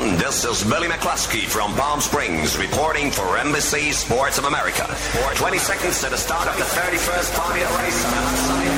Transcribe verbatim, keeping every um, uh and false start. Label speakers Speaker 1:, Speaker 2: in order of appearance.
Speaker 1: This is Billy McCluskey from Palm Springs reporting for N B C Sports of America. twenty seconds to the start of the thirty-first Formula race.